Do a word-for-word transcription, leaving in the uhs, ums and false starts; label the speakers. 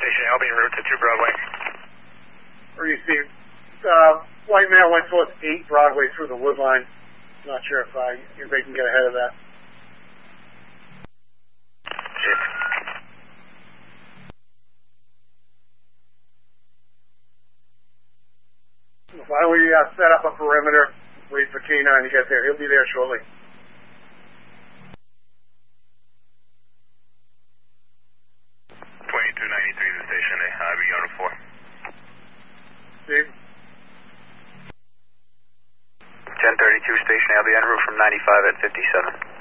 Speaker 1: station, I'll be en route to two Broadway.
Speaker 2: Received. Uh, white male went towards eight Broadway through the wood line. Not sure if, I, if they can get ahead of that.
Speaker 1: Shit.
Speaker 2: Why don't we uh, set up a perimeter, wait for K nine to get there. He'll be there shortly.
Speaker 1: twenty-two ninety-three to the station, I'll be on the four.
Speaker 2: Steve?
Speaker 1: ten thirty-two station, I'll be en route from ninety-five at fifty-seven.